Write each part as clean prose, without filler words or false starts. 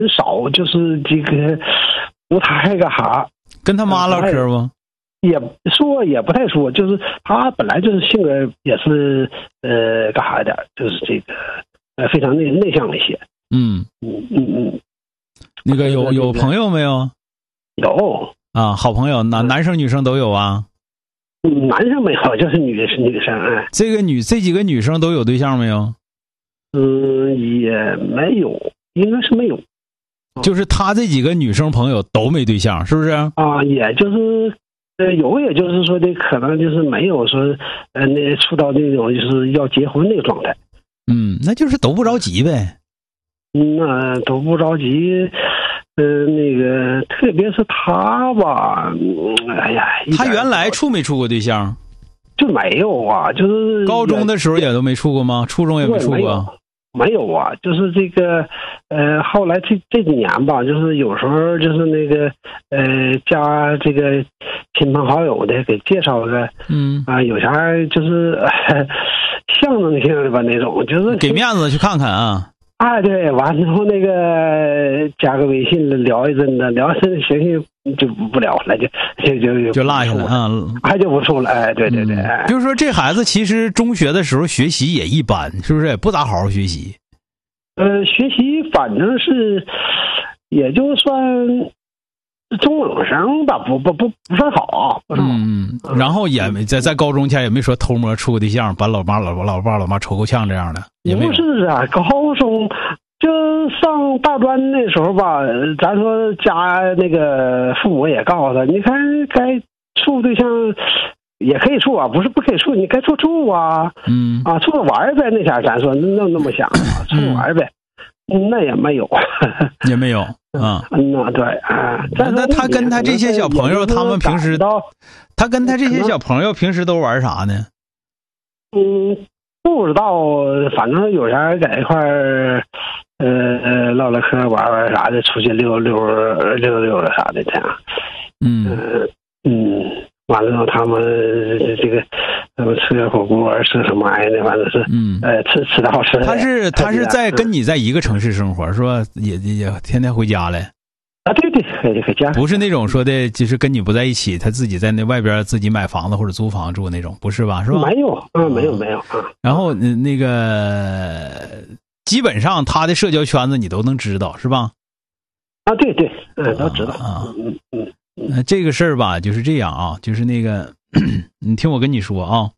少，就是这个不太干啥。 跟他妈唠嗑吗？ 也说也不太说，就是他本来就是性格也是干啥点，就是这个非常内向一些。 那个有朋友没有？ 有啊，好朋友，男生女生都有啊。 男生没有，就是女生。哎， 这几个女生都有对象没有？ 也没有，应该是没有。 就是他这几个女生朋友都没对象，是不是？ 啊，也就是有，也就是说的可能就是没有说那处到那种就是要结婚那个状态。 那就是都不着急呗。 那都不着急。那个特别是他吧，哎呀， 他原来处没处过对象？ 就没有啊，就是高中的时候也都没处过吗？初中也没处过？ 没有啊，就是这个后来这几年吧，就是有时候就是那个加这个亲朋好友的给介绍个有啥就是象征性的吧那种，就是给面子去看看啊。 对，完之后那个加个微信聊一阵子，聊一阵子行就不聊了，就落下了啊， 就不处了。对， 就是说这孩子其实中学的时候学习也一般，是不是？也不咋好好学习。 学习反正是也就算中等生吧，不算好，不算好。 然后也没在高中前也没说偷摸处个对象，把老爸老妈抽够呛这样的，也没有。 不是啊，高中就上大专那时候吧，咱说家那个父母也告诉他，你看该处对象也可以处啊，不是不可以处，你该处啊。处着玩呗，那前咱说那么想啊，处着玩呗。那也没有， 也没有啊。 对啊。 那他跟他这些小朋友，他们平时他跟他这些小朋友平时都玩啥呢？ 不知道，反正有啥在一块儿，唠唠嗑、玩啥的，出去溜了啥的这样。完了之后他们这个吃个火锅，吃什么玩意儿的，反正是吃的好吃的。 他是在跟你在一个城市生活，是吧？也天天回家嘞。 啊，对，回家。 不是那种说的，就是跟你不在一起，他自己在那外边自己买房子或者租房住那种，不是吧？是吧？ 没有，没有啊。 然后那个基本上他的社交圈子你都能知道，是吧？ 啊，对，都知道啊。 这个事儿吧，就是这样啊，就是那个，你听我跟你说啊，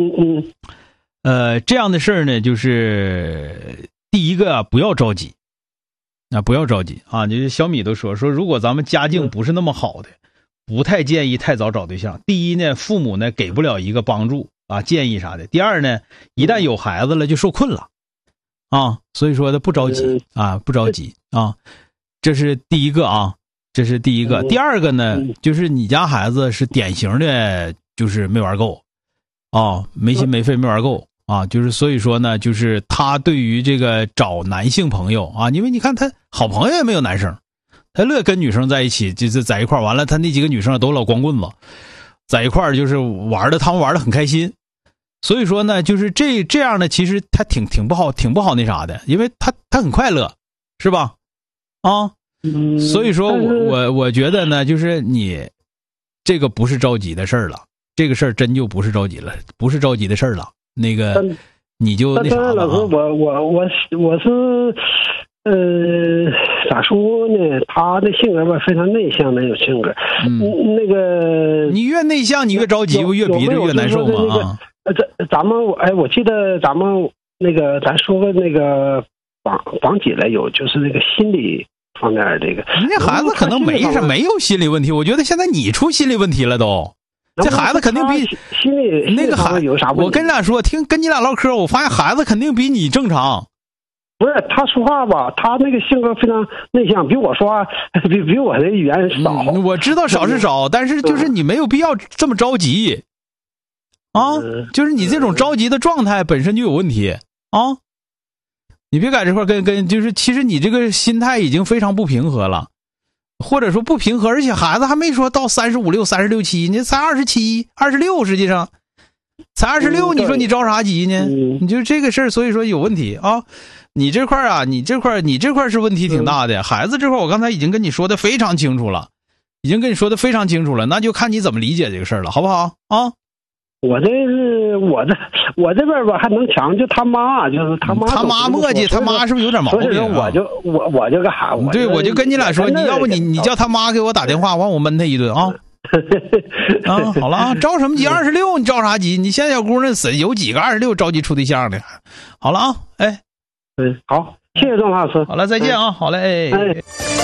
这样的事儿呢，就是第一个不要着急，不要着急啊！就是小米都说，如果咱们家境不是那么好的，不太建议太早找对象。第一呢，父母呢给不了一个帮助啊，建议啥的。第二呢，一旦有孩子了就受困了啊，所以说呢不着急啊，不着急啊，这是第一个啊。这是第一个。第二个呢，就是你家孩子是典型的，就是没玩够啊，没心没肺没玩够啊，就是所以说呢，就是他对于这个找男性朋友啊，因为你看他好朋友也没有男生，他乐跟女生在一起，就是在一块完了，他那几个女生都老光棍子，在一块就是他们玩的很开心，所以说呢，就是这样的，其实他挺不好那啥的，因为他很快乐，是吧？啊。所以说我觉得呢，就是你这个不是着急的事儿了，这个事儿真就不是着急了，不是着急的事儿了。那个你就那啥了啊。 老师，我是咋说呢？他的性格吧，非常内向的有性格。那个你越内向，你越着急，越逼着越难受嘛啊。 咱们我记得咱们那个咱说过那个绑起来有就是那个心理方面这个， 那孩子可能没有心理问题，我觉得现在你出心理问题了都。这孩子肯定比心理那个孩子有啥问题？ 我跟你俩说，跟你俩唠嗑，我发现孩子肯定比你正常。 不是他说话吧？他那个性格非常内向，比我说话比我的语言少。 我知道少是少，但是就是你没有必要这么着急啊！就是你这种着急的状态本身就有问题啊！你别在这块跟就是其实你这个心态已经非常不平和了，或者说不平和，而且孩子还没说到35、6、36、7，你才27、26，实际上才26，你说你着啥急呢？你就这个事儿，所以说有问题啊。 你这块啊，你这块是问题挺大的。孩子这块我刚才已经跟你说的非常清楚了，那就看你怎么理解这个事儿了，好不好啊？ 我这边吧还能强，就他妈就是他妈磨叽， 他妈是不是有点毛病？ 我就干啥？ 对，我就跟你俩说，你要不你叫他妈给我打电话，完我闷他一顿啊。啊，好了啊，着什么急？26，你着啥急？你现在小姑娘死有几个26着急处对象的？好了啊，哎， 好，谢谢郑老师。 好了，再见啊，好嘞，哎。